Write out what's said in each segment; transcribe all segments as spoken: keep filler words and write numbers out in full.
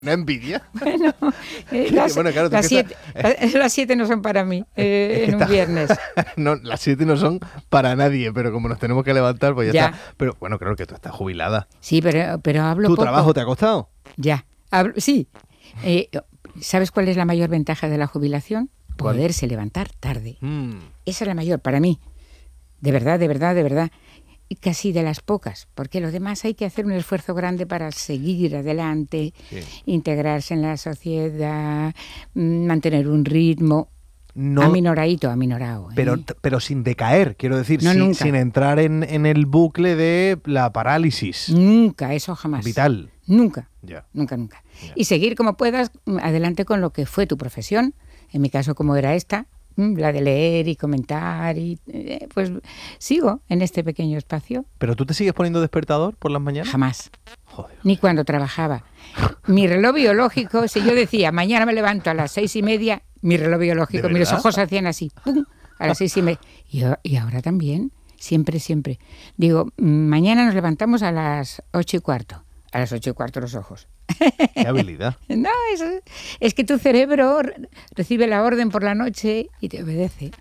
¿Una envidia? Bueno, eh, las, bueno, claro, las, siete, estás... las siete no son para mí eh, es que en un está... viernes. No, las siete no son para nadie, pero como nos tenemos que levantar, pues ya, ya. está. Pero bueno, creo que tú estás jubilada. Sí, pero, pero hablo ¿Tu poco. trabajo te ha costado? Ya, hablo, sí. Eh, ¿Sabes cuál es la mayor ventaja de la jubilación? ¿Cuál? Poderse levantar tarde. Mm. Esa es la mayor para mí. De verdad, de verdad, de verdad. Y casi de las pocas, porque lo demás hay que hacer un esfuerzo grande para seguir adelante, sí. integrarse en la sociedad, mantener un ritmo. No, aminoradito, aminorado. ¿eh? Pero, pero sin decaer, quiero decir, no, sin, sin entrar en, en el bucle de la parálisis. Nunca, eso jamás. Vital. Nunca, ya. nunca, nunca. Ya. Y seguir como puedas adelante con lo que fue tu profesión, en mi caso como era esta, la de leer y comentar, y eh, pues sigo en este pequeño espacio. ¿Pero tú te sigues poniendo despertador por las mañanas? Jamás. Joder. Ni cuando trabajaba. Mi reloj biológico, si yo decía, mañana me levanto a las seis y media, mi reloj biológico, mis ojos hacían así, ¡pum!, a las seis y media. Y, y ahora también, siempre, siempre. Digo, mañana nos levantamos a las ocho y cuarto. A las ocho y cuarto los ojos. ¡Qué habilidad! No, es, es que tu cerebro recibe la orden por la noche y te obedece.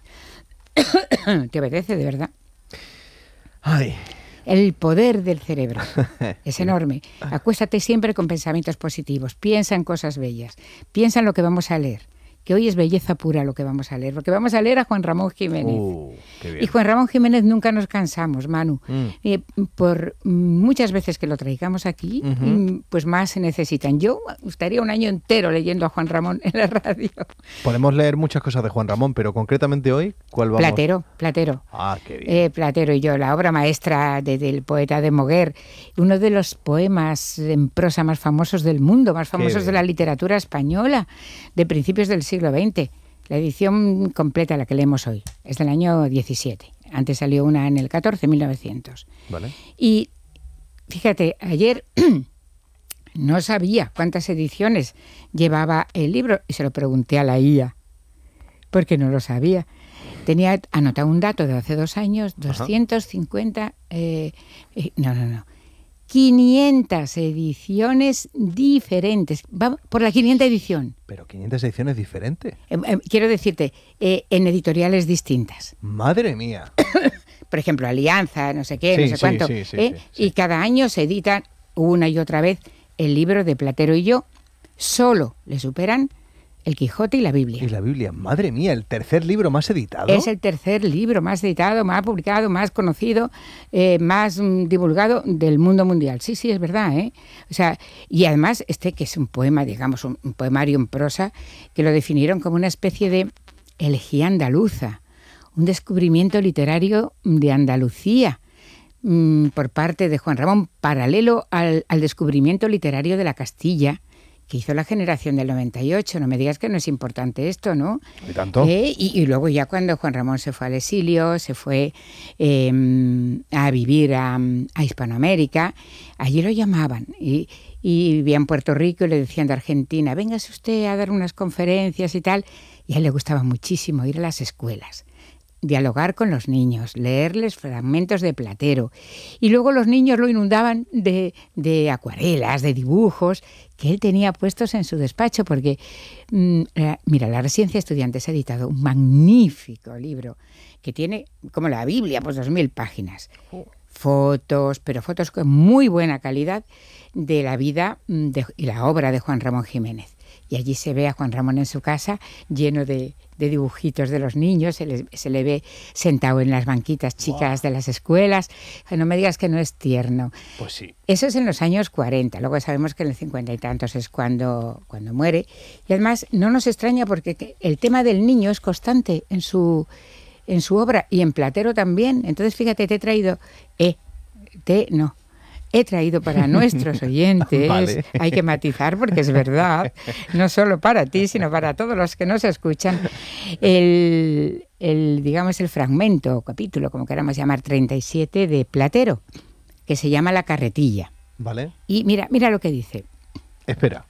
Te obedece, de verdad. Ay. El poder del cerebro es enorme. Acuéstate siempre con pensamientos positivos. Piensa en cosas bellas. Piensa en lo que vamos a leer. Que hoy es belleza pura lo que vamos a leer, porque vamos a leer a Juan Ramón Jiménez. Uh, qué bien. Y Juan Ramón Jiménez nunca nos cansamos, Manu. Mm. Eh, por muchas veces que lo traigamos aquí, uh-huh. pues más se necesitan. Yo estaría un año entero leyendo a Juan Ramón en la radio. Podemos leer muchas cosas de Juan Ramón, pero concretamente hoy, ¿cuál vamos? Platero, Platero. Ah, qué bien. Eh, Platero y yo, la obra maestra de, del poeta de Moguer, uno de los poemas en prosa más famosos del mundo, más famosos de la literatura española, de principios del siglo veinte. La edición completa, la que leemos hoy, es del año diecisiete. Antes salió una en el catorce, mil novecientos. Vale. Y fíjate, ayer no sabía cuántas ediciones llevaba el libro y se lo pregunté a la I A, porque no lo sabía. Tenía anotado un dato de hace dos años, doscientos cincuenta, eh, eh, no, no, no, quinientas ediciones diferentes. Va por la quinienta edición. ¿Pero quinientas ediciones diferentes? Eh, eh, quiero decirte, eh, en editoriales distintas. ¡Madre mía! Por ejemplo, Alianza, no sé qué, sí, no sé sí, cuánto. Sí, sí, eh, sí, sí. Y cada año se editan una y otra vez el libro de Platero y yo. Solo le superan El Quijote y la Biblia. Y la Biblia, madre mía, el tercer libro más editado. Es el tercer libro más editado, más publicado, más conocido, eh, más mm, divulgado del mundo mundial. Sí, sí, es verdad, ¿eh? O sea, y además este que es un poema, digamos, un, un poemario en prosa, que lo definieron como una especie de elegía andaluza, un descubrimiento literario de Andalucía mmm, por parte de Juan Ramón, paralelo al, al descubrimiento literario de la Castilla, que hizo la generación del noventa y ocho. No me digas que no es importante esto, ¿no? ¿Y tanto? Eh, y, y luego ya cuando Juan Ramón se fue al exilio, se fue eh, a vivir a, a Hispanoamérica, allí lo llamaban y, y vivía en Puerto Rico y le decían de Argentina, véngase usted a dar unas conferencias y tal. Y a él le gustaba muchísimo ir a las escuelas, dialogar con los niños, leerles fragmentos de Platero. Y luego los niños lo inundaban de, de acuarelas, de dibujos que él tenía puestos en su despacho, porque, mmm, mira, La Residencia de Estudiantes ha editado un magnífico libro que tiene, como la Biblia, pues dos mil páginas. Fotos, pero fotos con muy buena calidad de la vida de, y la obra de Juan Ramón Jiménez. Y allí se ve a Juan Ramón en su casa lleno de, de dibujitos de los niños, se le, se le ve sentado en las banquitas chicas wow. de las escuelas. No me digas que no es tierno. Pues sí. Eso es en los años cuarenta, luego sabemos que en el cincuenta y tantos es cuando, cuando muere. Y además no nos extraña porque el tema del niño es constante en su, en su obra y en Platero también. Entonces fíjate, te he traído... Eh, te, no. He traído para nuestros oyentes, vale. Hay que matizar porque es verdad, no solo para ti, sino para todos los que nos escuchan, el, el digamos, el fragmento o capítulo, como queramos llamar, treinta y siete de Platero, que se llama La carretilla. Vale. Y mira, mira lo que dice. Espera.